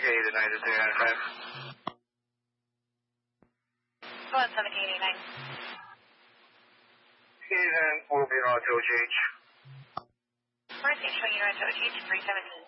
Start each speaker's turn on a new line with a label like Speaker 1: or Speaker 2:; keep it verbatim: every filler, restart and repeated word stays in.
Speaker 1: eight eight nine to three nine five.
Speaker 2: Go on, seventeen eighty-nine.
Speaker 1: Even will be on to O G H.
Speaker 2: Where's H showing you on to O G H three seventeen?